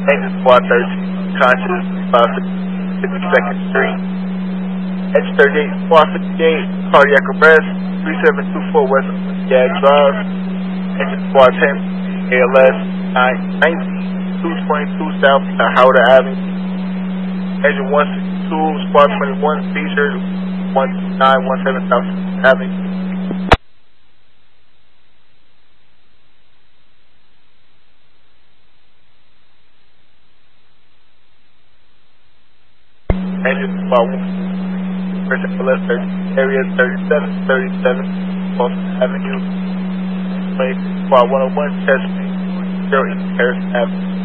Engine Squad 13, conscious, 52nd Street. Engine 38, Squad 58, cardiac arrest, 3724 West Jag Drive. Engine Squad 10, ALS 919, 222 South Howard Avenue. Engine 162, Squad 21, seizure 12917 South Avenue. Engine Squad 1, First ALS 30, area 3737 Boston Avenue. Squad 101, Chest 0 East Harrison Avenue.